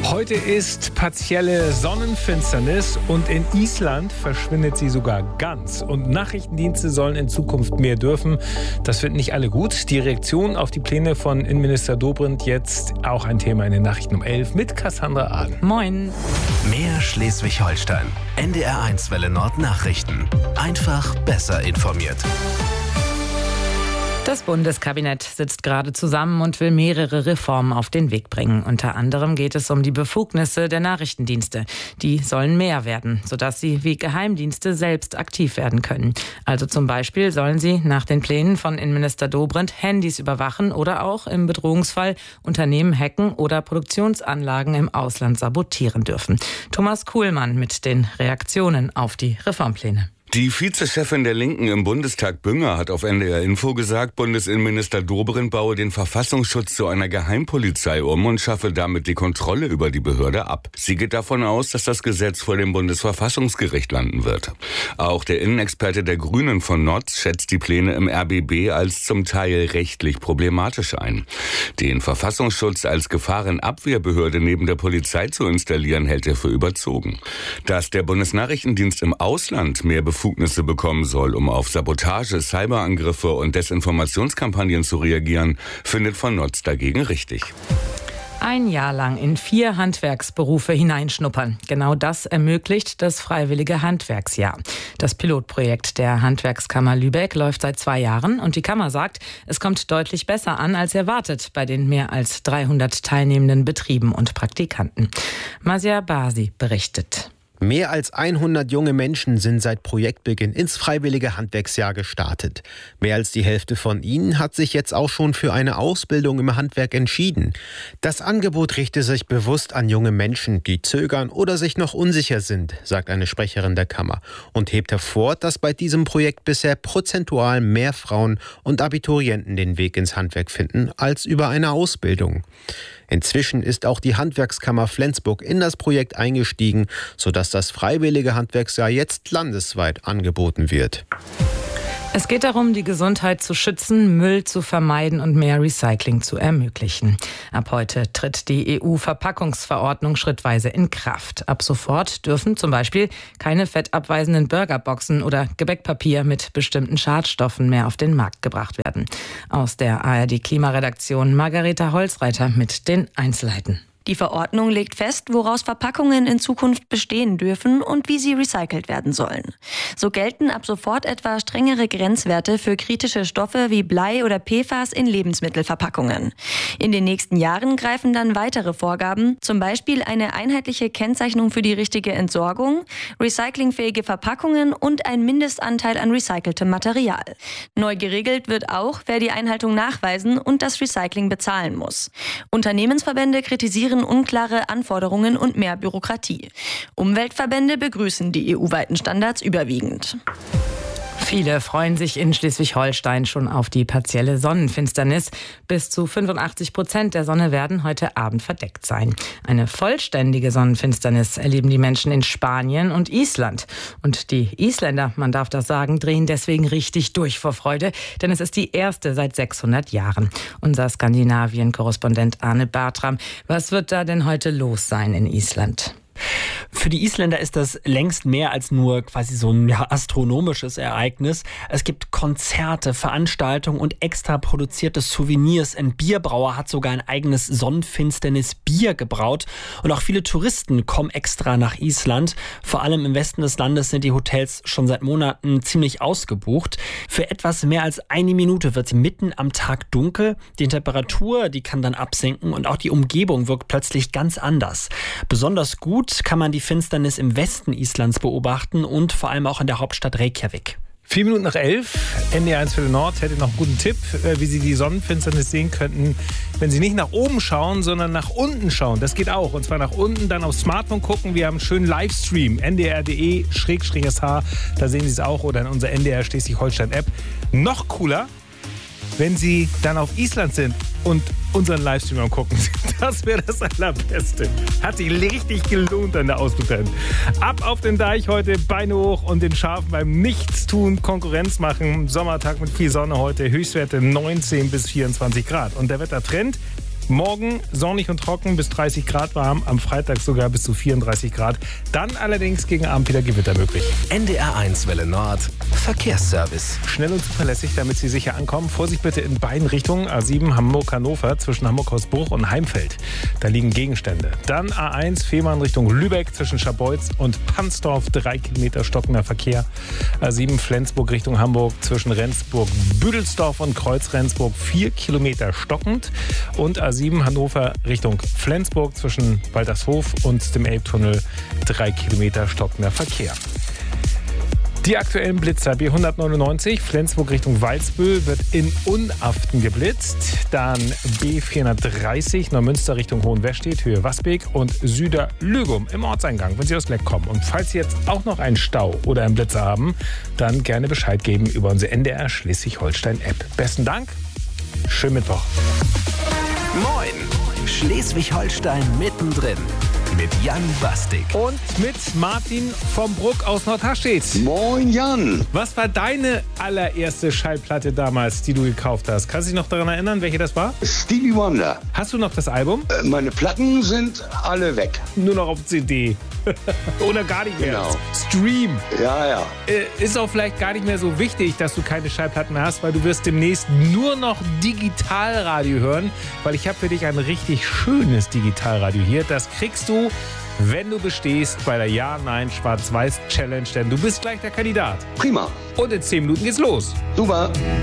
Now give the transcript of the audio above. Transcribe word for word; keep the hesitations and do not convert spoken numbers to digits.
Heute ist partielle Sonnenfinsternis und in Island verschwindet sie sogar ganz. Und Nachrichtendienste sollen in Zukunft mehr dürfen. Das finden nicht alle gut. Die Reaktion auf die Pläne von Innenminister Dobrindt jetzt auch ein Thema in den Nachrichten um elf mit Cassandra Ahn. Moin. Mehr Schleswig-Holstein. N D R eins Welle Nord Nachrichten. Einfach besser informiert. Das Bundeskabinett sitzt gerade zusammen und will mehrere Reformen auf den Weg bringen. Unter anderem geht es um die Befugnisse der Nachrichtendienste. Die sollen mehr werden, sodass sie wie Geheimdienste selbst aktiv werden können. Also zum Beispiel sollen sie nach den Plänen von Innenminister Dobrindt Handys überwachen oder auch im Bedrohungsfall Unternehmen hacken oder Produktionsanlagen im Ausland sabotieren dürfen. Thomas Kuhlmann mit den Reaktionen auf die Reformpläne. Die Vizechefin der Linken im Bundestag, Bünger, hat auf N D R Info gesagt, Bundesinnenminister Dobrindt baue den Verfassungsschutz zu einer Geheimpolizei um und schaffe damit die Kontrolle über die Behörde ab. Sie geht davon aus, dass das Gesetz vor dem Bundesverfassungsgericht landen wird. Auch der Innenexperte der Grünen von Notz schätzt die Pläne im R B B als zum Teil rechtlich problematisch ein. Den Verfassungsschutz als Gefahrenabwehrbehörde neben der Polizei zu installieren, hält er für überzogen. Dass der Bundesnachrichtendienst im Ausland mehr Befugnisse bekommen soll, um auf Sabotage, Cyberangriffe und Desinformationskampagnen zu reagieren, findet von Notz dagegen richtig. Ein Jahr lang in vier Handwerksberufe hineinschnuppern. Genau das ermöglicht das Freiwillige Handwerksjahr. Das Pilotprojekt der Handwerkskammer Lübeck läuft seit zwei Jahren und die Kammer sagt, es kommt deutlich besser an als erwartet bei den mehr als dreihundert teilnehmenden Betrieben und Praktikanten. Masia Basi berichtet. Mehr als hundert junge Menschen sind seit Projektbeginn ins Freiwillige Handwerksjahr gestartet. Mehr als die Hälfte von ihnen hat sich jetzt auch schon für eine Ausbildung im Handwerk entschieden. Das Angebot richtet sich bewusst an junge Menschen, die zögern oder sich noch unsicher sind, sagt eine Sprecherin der Kammer und hebt hervor, dass bei diesem Projekt bisher prozentual mehr Frauen und Abiturienten den Weg ins Handwerk finden als über eine Ausbildung. Inzwischen ist auch die Handwerkskammer Flensburg in das Projekt eingestiegen, sodass das Freiwillige Handwerksjahr jetzt landesweit angeboten wird. Es geht darum, die Gesundheit zu schützen, Müll zu vermeiden und mehr Recycling zu ermöglichen. Ab heute tritt die E U-Verpackungsverordnung schrittweise in Kraft. Ab sofort dürfen zum Beispiel keine fettabweisenden Burgerboxen oder Gebäckpapier mit bestimmten Schadstoffen mehr auf den Markt gebracht werden. Aus der A R D-Klimaredaktion Margareta Holzreiter mit den Einzelheiten. Die Verordnung legt fest, woraus Verpackungen in Zukunft bestehen dürfen und wie sie recycelt werden sollen. So gelten ab sofort etwa strengere Grenzwerte für kritische Stoffe wie Blei oder P F A S in Lebensmittelverpackungen. In den nächsten Jahren greifen dann weitere Vorgaben, zum Beispiel eine einheitliche Kennzeichnung für die richtige Entsorgung, recyclingfähige Verpackungen und ein Mindestanteil an recyceltem Material. Neu geregelt wird auch, wer die Einhaltung nachweisen und das Recycling bezahlen muss. Unternehmensverbände kritisieren unklare Anforderungen und mehr Bürokratie. Umweltverbände begrüßen die E U-weiten Standards überwiegend. Viele freuen sich in Schleswig-Holstein schon auf die partielle Sonnenfinsternis. Bis zu fünfundachtzig Prozent der Sonne werden heute Abend verdeckt sein. Eine vollständige Sonnenfinsternis erleben die Menschen in Spanien und Island. Und die Isländer, man darf das sagen, drehen deswegen richtig durch vor Freude, denn es ist die erste seit sechshundert Jahren. Unser Skandinavien-Korrespondent Arne Bartram, was wird da denn heute los sein in Island? Für die Isländer ist das längst mehr als nur quasi so ein ja, astronomisches Ereignis. Es gibt Konzerte, Veranstaltungen und extra produzierte Souvenirs. Ein Bierbrauer hat sogar ein eigenes Sonnenfinsternis-Bier gebraut. Und auch viele Touristen kommen extra nach Island. Vor allem im Westen des Landes sind die Hotels schon seit Monaten ziemlich ausgebucht. Für etwas mehr als eine Minute wird es mitten am Tag dunkel. Die Temperatur, die kann dann absinken und auch die Umgebung wirkt plötzlich ganz anders. Besonders gut kann man die Finsternis im Westen Islands beobachten und vor allem auch in der Hauptstadt Reykjavik. Vier Minuten nach elf, N D R eins Welle Nord hätte noch einen guten Tipp, wie Sie die Sonnenfinsternis sehen könnten, wenn Sie nicht nach oben schauen, sondern nach unten schauen. Das geht auch. Und zwar nach unten, dann aufs Smartphone gucken. Wir haben einen schönen Livestream, n d r punkt d e Schrägstrich S H. Da sehen Sie es auch. Oder in unserer N D R Schleswig-Holstein-App. Noch cooler, wenn Sie dann auf Island sind und unseren Livestream am gucken sind. Das wäre das Allerbeste. Hat sich richtig gelohnt an der Ausflug dahin. Ab auf den Deich heute, Beine hoch und den Schafen beim Nichtstun Konkurrenz machen. Sommertag mit viel Sonne heute, Höchstwerte neunzehn bis vierundzwanzig Grad. Und der Wettertrend, Morgen sonnig und trocken, bis dreißig Grad warm. Am Freitag sogar bis zu vierunddreißig Grad. Dann allerdings gegen Abend wieder Gewitter möglich. N D R eins Welle Nord. Verkehrsservice. Schnell und zuverlässig, damit Sie sicher ankommen. Vorsicht bitte in beiden Richtungen. A sieben Hamburg-Hannover zwischen Hamburg-Hausbruch und Heimfeld. Da liegen Gegenstände. Dann A eins Fehmarn Richtung Lübeck zwischen Scharbeutz und Pansdorf. Drei Kilometer stockender Verkehr. A sieben Flensburg Richtung Hamburg zwischen Rendsburg-Büdelsdorf und Kreuz-Rendsburg. Vier Kilometer stockend. Und A sieben Hannover Richtung Flensburg zwischen Waltershof und dem Elbtunnel. Drei Kilometer stockender Verkehr. Die aktuellen Blitzer: B hundertneunundneunzig Flensburg Richtung Walsbüll wird in Unaften geblitzt. Dann B vierhundertdreißig Neumünster Richtung Hohenwestedt, Höhe Wasbeek und Süder-Lügum im Ortseingang, wenn Sie aus Leck kommen. Und falls Sie jetzt auch noch einen Stau oder einen Blitzer haben, dann gerne Bescheid geben über unsere N D R Schleswig-Holstein-App. Besten Dank, schönen Mittwoch. Moin, Schleswig-Holstein mittendrin mit Jan Bastik. Und mit Martin vom Bruck aus Nordharstedt. Moin Jan. Was war deine allererste Schallplatte damals, die du gekauft hast? Kannst du dich noch daran erinnern, welche das war? Stevie Wonder. Hast du noch das Album? Äh, meine Platten sind alle weg. Nur noch auf C D. Oder gar nicht mehr. Genau. Stream. Ja, ja. Äh, ist auch vielleicht gar nicht mehr so wichtig, dass du keine Schallplatten mehr hast, weil du wirst demnächst nur noch Digitalradio hören, weil ich habe für dich ein richtig schönes Digitalradio hier. Das kriegst du, wenn du bestehst bei der Ja-Nein-Schwarz-Weiß-Challenge, denn du bist gleich der Kandidat. Prima. Und in zehn Minuten geht's los. Super.